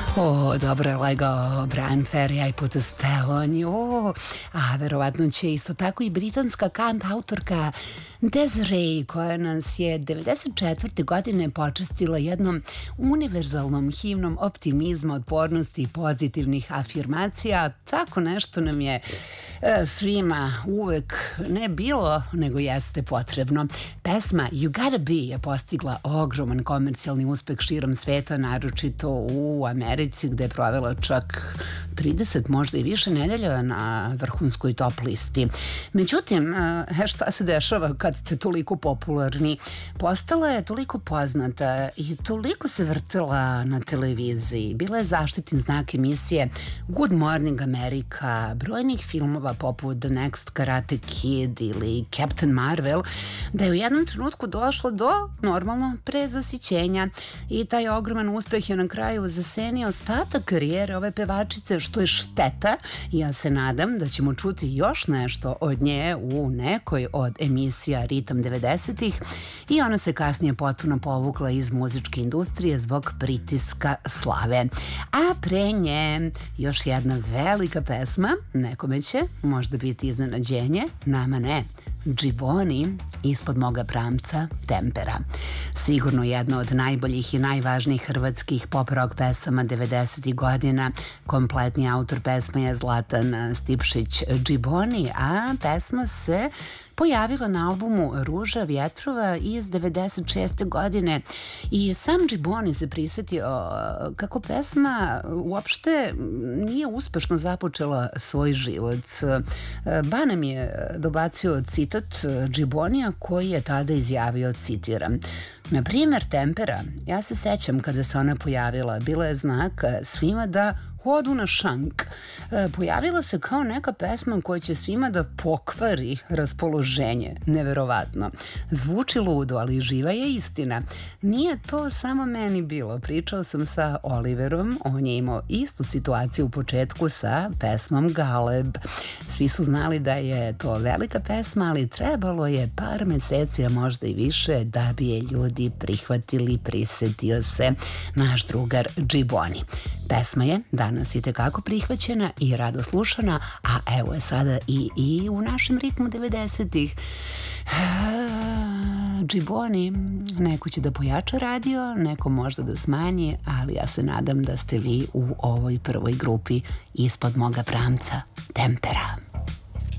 O, dobro je legao Brian Ferry, I put a spell on you. A verovatno će isto tako i britanska kant autorka Desiree, koja nas je 94. godine počastila jednom univerzalnom himnom optimizma, otpornosti i pozitivnih afirmacija. Tako nešto nam je svima uvek ne bilo, nego jeste potrebno. Pesma You Gotta Be je postigla ogroman komercijalni uspeh širom sveta, naročito u Americi, gde je provela čak 30, možda i više nedelja na vrhunskoj top listi. Međutim, šta se dešava kad ste toliko popularni? Postala je toliko poznata i toliko se vrtela na televiziji. Bila je zaštitni znak emisije Good Morning America, brojnih filmova poput The Next Karate Kid ili Captain Marvel, da je u jednom trenutku došlo do normalno prezasićenja i taj ogroman uspeh je na kraju zasenio ostatak karijere ove pevačice, što je šteta. Ja se nadam da ćemo čuti još nešto od nje u nekoj od emisija Ritam 90-ih i ona se kasnije potpuno povukla iz muzičke industrije zbog pritiska slave. A pre nje još jedna velika pesma, nekome će možda biti iznenađenje, nama ne. Gibboni, Ispod moga pramca, Tempera. Sigurno jedna od najboljih i najvažnijih hrvatskih pop rock pesama 90. godina. Kompletni autor pesme je Zlatan Stipšić Gibboni, a pesma se pojavila na albumu Ruža vjetrova iz 96. godine i sam Gibboni se prisjetio kako pesma uopšte nije uspešno započela svoj život. Bane mi je dobacio citat Gibbonija koji je tada izjavio, citiram: na primjer, Tempera, ja se sećam kada se ona pojavila, bila je znak svima da odu na šank. Pojavila se kao neka pesma koja će svima da pokvari raspoloženje. Neverovatno. Zvuči ludo, ali živa je istina. Nije to samo meni bilo. Pričao sam sa Oliverom, on je imao istu situaciju u početku sa pesmom Galeb. Svi su znali da je to velika pesma, ali trebalo je par meseci, a možda i više, da bi je ljudi prihvatili, prisetio se naš drugar Gibboni. Pesma je danas i tekako prihvaćena i rado slušana, a evo je sada i u našem ritmu 90-ih. Gibboni, neko će da pojača radio, neko možda da smanji, ali ja se nadam da ste vi u ovoj prvoj grupi Ispod moga pramca, Tempera.